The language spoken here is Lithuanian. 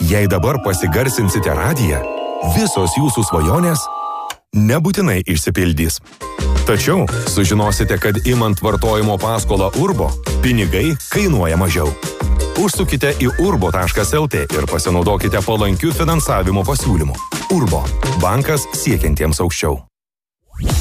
Jei dabar pasigarsinsite radiją, visos jūsų svajonės nebūtinai išsipildys. Tačiau sužinosite, kad imant vartojimo paskolą Urbo, pinigai kainuoja mažiau. Užsukite į urbo.lt ir pasinaudokite palankių finansavimo pasiūlymų. Urbo – bankas siekiantiems aukščiau.